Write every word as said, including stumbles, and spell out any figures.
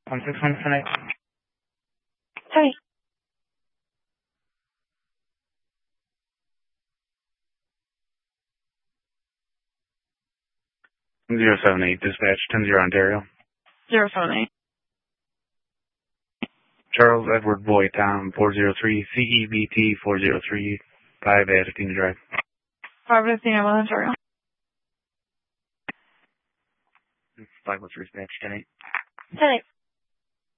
one six one tonight. Hi. zero seven eight, dispatch, ten zero Ontario. Zero seven eight. Charles Edward Boy, Tom, four zero three, C E B T four zero three, five Athena Drive. Five Athena, Ontario. five oh three, dispatch, ten eight. Ten eight.